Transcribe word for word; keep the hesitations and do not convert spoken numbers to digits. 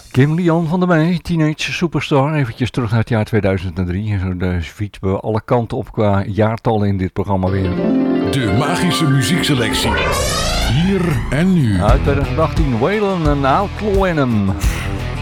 Kim Lian van der Meij, Teenage Superstar. Eventjes terug naar het jaar tweeduizend drie. En zo de fietsen we alle kanten op qua jaartallen in dit programma weer. De magische muziekselectie. Hier en nu. Uit tweeduizend achttien, Waylon en Outlaw Venom.